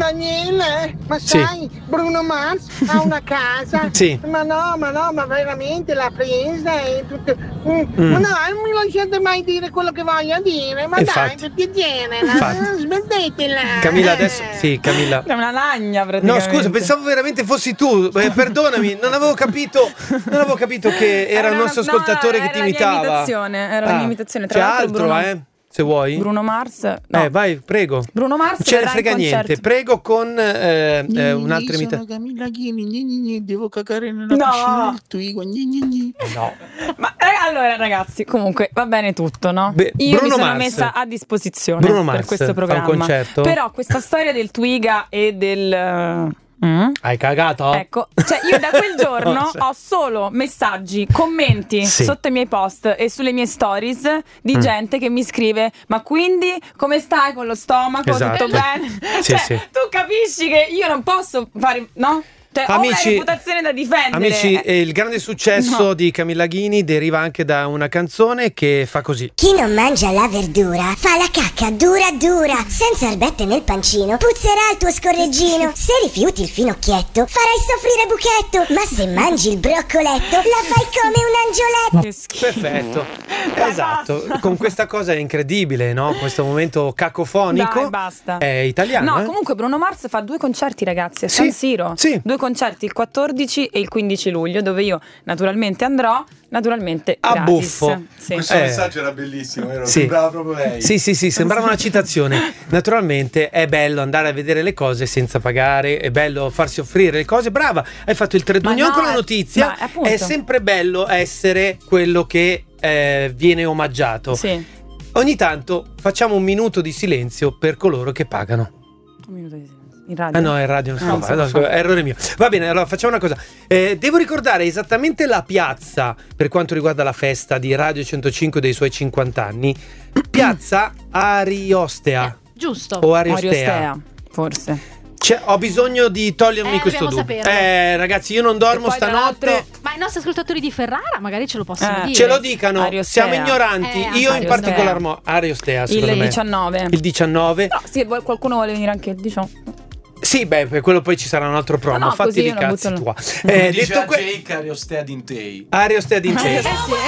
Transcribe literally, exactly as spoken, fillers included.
Daniele, ma Sì. sai, Bruno Mars ha una casa. Sì. Ma no, ma no, ma veramente l'ha presa e tutto. Mm. Mm. Ma no, non mi lasciate mai dire quello che voglio dire. Ma Infatti. dai, per piacere, Infatti. smettetela. Camilla, Eh. adesso sì, Camilla. È una lagna No, praticamente. scusa, pensavo veramente fossi tu. Eh, perdonami, non avevo capito. Non avevo capito che era il una- nostro no, ascoltatore era che ti la mia imitava. imitazione, era la mia imitazione. Tra C'è l'altro altro, Bruno- eh? Se vuoi. Bruno Mars. No. Eh, vai, prego. Bruno Mars Non ce ne verrà in frega niente. concerto. Prego con eh, eh, un'altra Sono imitazione. Camilla Ghini, gni, gni, gni, devo cagare nella No. piscina del Twigo. Gni, gni, gni. No. Ma eh, allora ragazzi, comunque va bene tutto, no? Beh, Io Bruno mi sono Mars. messa a disposizione Bruno per Mars questo fa un programma. concerto? Però questa storia del Twiga e del mm? Hai cagato? Ecco, cioè io da quel giorno No, cioè- ho solo messaggi, commenti Sì. sotto i miei post e sulle mie stories di Mm. gente che mi scrive: ma quindi come stai con lo stomaco? Esatto. Tutto bene? Sì, Cioè, sì. tu capisci che io non posso fare, no? Cioè, ho una Amici- reputazione da difendere. Amici, eh, il grande successo No. di Camilla Ghini deriva anche da una canzone che fa così. Chi non mangia la verdura fa la cacca dura dura, senza erbette nel pancino, puzzerà il tuo scorreggino. Se rifiuti il finocchietto, farai soffrire buchetto, ma se mangi il broccoletto, la fai come un angioletto. Che schifo. Perfetto. Dai, Esatto. basta. Con questa cosa è incredibile, no? Questo momento cacofonico. Dai, basta. È italiano, No, eh? comunque Bruno Mars fa due concerti, ragazzi, a Sì, San Siro. sì. Due concerti, il quattordici e il quindici luglio, dove io naturalmente andrò, naturalmente A gratis. buffo. Sì. Questo Eh. messaggio era bellissimo, vero? Sì. Sembrava proprio lei. Sì, sì, sì, sembrava una citazione. Naturalmente è bello andare a vedere le cose senza pagare, è bello farsi offrire le cose. Brava, hai fatto il tredugnon Ma no, con la è- notizia. ma appunto. È sempre bello essere quello che eh, viene omaggiato. Sì. Ogni tanto facciamo un minuto di silenzio per coloro che pagano. Un minuto di silenzio. In radio. Ah no, è radio, non si Ah, può non fare, si no, può scusa, errore mio. Va bene, allora facciamo una cosa. Eh, devo ricordare esattamente la piazza per quanto riguarda la festa di Radio centocinque dei suoi cinquanta anni. Piazza Ariostea Giusto. o Ariostea. Ariostea, forse. C'è- ho bisogno di togliermi Eh, questo dobbiamo dubbio. saperlo. Eh, ragazzi, io non dormo E poi, tra stanotte. l'altro, Ma i nostri ascoltatori di Ferrara magari ce lo possono Eh, dire. Ce lo dicano, Ariostea. siamo ignoranti. Eh, Io in Ariostea. particolar modo. Ariostea, secondo Il me. diciannove. Il diciannove. No, sì, vuoi- qualcuno vuole venire anche il diciotto. Sì, beh, per quello poi ci sarà un altro promo. No, no, Fatti così i io la cazzi butto tua. Eh, Eh, dice detto a que- Jake Ariostea Dintei. Ariostea di Intesa. Eh sì,